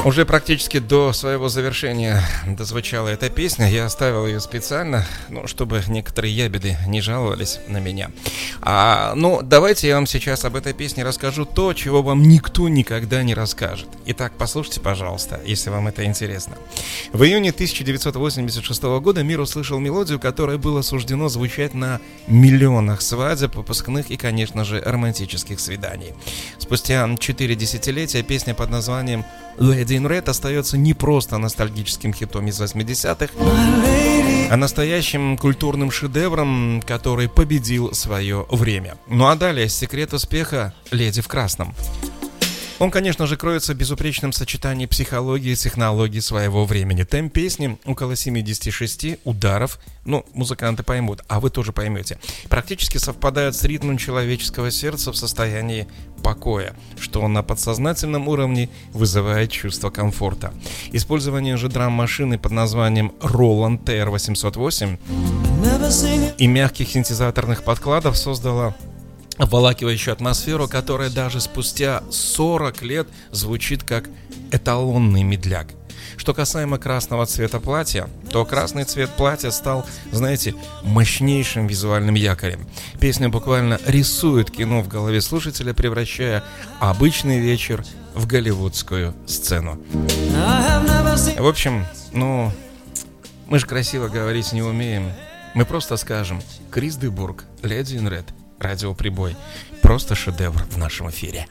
Уже практически до своего завершения дозвучала эта песня. Я оставил ее специально, чтобы некоторые ябеды не жаловались на меня. Давайте я вам сейчас об этой песне расскажу то, чего вам никто никогда не расскажет. Итак, послушайте, пожалуйста, если вам это интересно. В июне 1986 года мир услышал мелодию, которой было суждено звучать на миллионах свадеб, выпускных и, конечно же, романтических свиданий. Спустя 4 десятилетия песня под названием «Lady in Red» остается не просто ностальгическим хитом из 80-х, а настоящим культурным шедевром, который победил свое время. Ну а далее секрет успеха «Леди в красном». Он, конечно же, кроется в безупречном сочетании психологии и технологий своего времени. Темп песни около 76 ударов, музыканты поймут, а вы тоже поймете, практически совпадает с ритмом человеческого сердца в состоянии покоя, что на подсознательном уровне вызывает чувство комфорта. Использование же драм-машины под названием Roland TR-808 и мягких синтезаторных подкладов создало обволакивающую атмосферу, которая даже спустя 40 лет звучит как эталонный медляк. Что касаемо красного цвета платья, то красный цвет платья стал, мощнейшим визуальным якорем. Песня буквально рисует кино в голове слушателя, превращая обычный вечер в голливудскую сцену. В общем, мы же красиво говорить не умеем. Мы просто скажем: Крис де Бургh, Lady in Red. Радиоприбой. Просто шедевр в нашем эфире.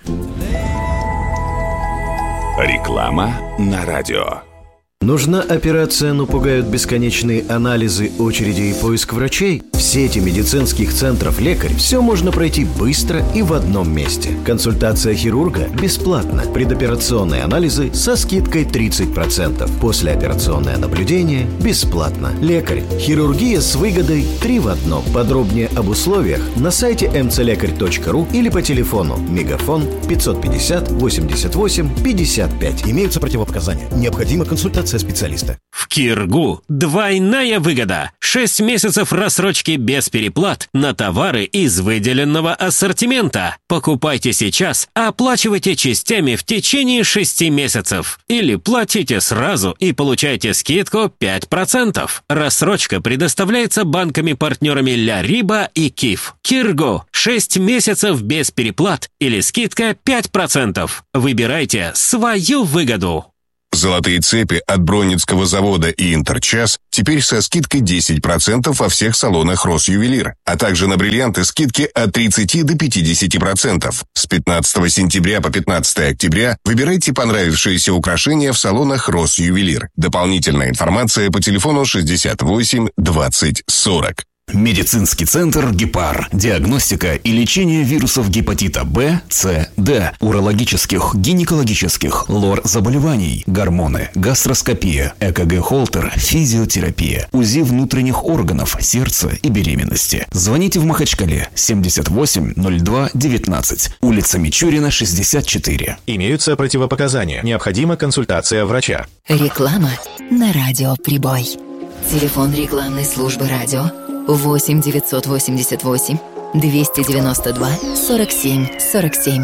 Реклама на радио. Нужна операция, но пугают бесконечные анализы, очереди и поиск врачей? В сети медицинских центров «Лекарь» все можно пройти быстро и в одном месте. Консультация хирурга бесплатна. Предоперационные анализы со скидкой 30%. Послеоперационное наблюдение бесплатно. «Лекарь». Хирургия с выгодой 3 в 1. Подробнее об условиях на сайте mcлекарь.ру или по телефону мегафон 550 88 55. Имеются противопоказания. Необходима консультация специалиста. В Киргу двойная выгода. 6 месяцев рассрочки без переплат на товары из выделенного ассортимента. Покупайте сейчас, а оплачивайте частями в течение 6 месяцев. Или платите сразу и получайте скидку 5%. Рассрочка предоставляется банками-партнерами Ля Риба и Киф. Киргу. 6 месяцев без переплат или скидка 5%. Выбирайте свою выгоду. Золотые цепи от Бронницкого завода и Интерчас теперь со скидкой 10% во всех салонах Росювелир, а также на бриллианты скидки от 30 до 50%. С 15 сентября по 15 октября выбирайте понравившиеся украшения в салонах Росювелир. Дополнительная информация по телефону 68 20 40. Медицинский центр «Гепар». Диагностика и лечение вирусов гепатита Б, С, Д, урологических, гинекологических, лор-заболеваний, гормоны, гастроскопия, ЭКГ-холтер, физиотерапия, УЗИ внутренних органов, сердца и беременности. Звоните в Махачкале 78 02 19, улица Мичурина, 64. Имеются противопоказания. Необходима консультация врача. Реклама на радиоприбой. Телефон рекламной службы радио 8 988 292 47 47.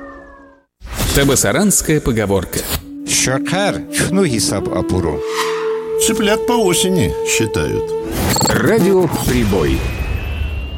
Табасаранская поговорка. Шакар чхну гисаб апуру. Цыплят по осени считают. Радиоприбой.